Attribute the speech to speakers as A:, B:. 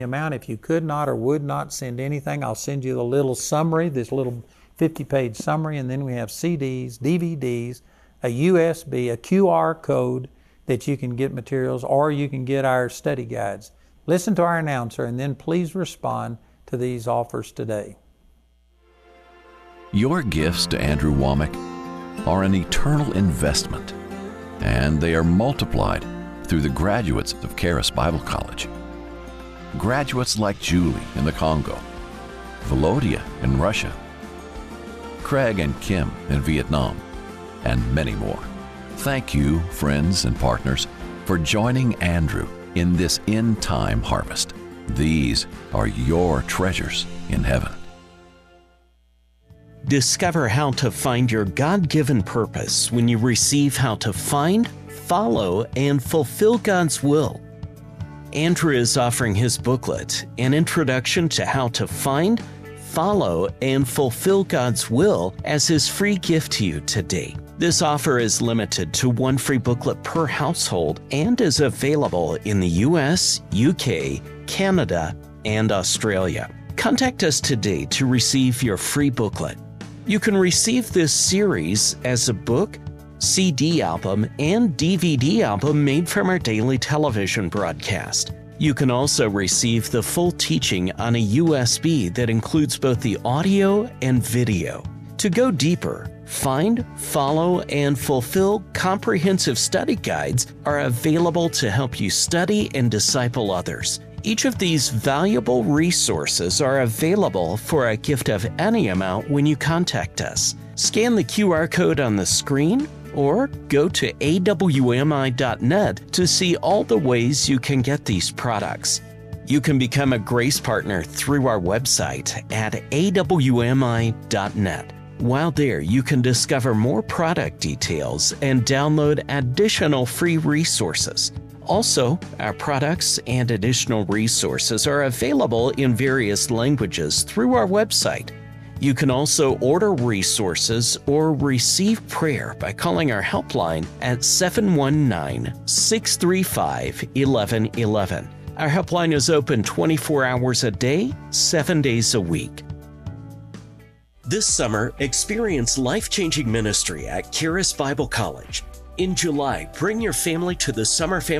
A: amount. If you could not or would not send anything, I'll send you the little summary, this little 50-page summary, and then we have CDs, DVDs, a USB, a QR code that you can get materials, or you can get our study guides. Listen to our announcer, and then please respond to these offers today.
B: Your gifts to Andrew Wommack are an eternal investment, and they are multiplied through the graduates of Charis Bible College. Graduates like Julie in the Congo, Volodya in Russia, Craig and Kim in Vietnam, and many more. Thank you, friends and partners, for joining Andrew in this end-time harvest. These are your treasures in heaven.
C: Discover how to find your God-given purpose when you receive how to find, follow, and fulfill God's will. Andrew is offering his booklet, An Introduction to How to Find, Follow, and Fulfill God's Will, as his free gift to you today. This offer is limited to one free booklet per household and is available in the US, UK, Canada, and Australia. Contact us today to receive your free booklet. You can receive this series as a book, CD album, and DVD album made from our daily television broadcast. You can also receive the full teaching on a USB that includes both the audio and video. To go deeper, Find, Follow, and Fulfill comprehensive study guides are available to help you study and disciple others. Each of these valuable resources are available for a gift of any amount when you contact us. Scan the QR code on the screen or go to awmi.net to see all the ways you can get these products. You can become a Grace Partner through our website at awmi.net. While there, you can discover more product details and download additional free resources. Also, our products and additional resources are available in various languages through our website. You can also order resources or receive prayer by calling our helpline at 719-635-1111. Our helpline is open 24 hours a day, 7 days a week. This summer, experience life-changing ministry at Charis Bible College. In July, bring your family to the Summer Family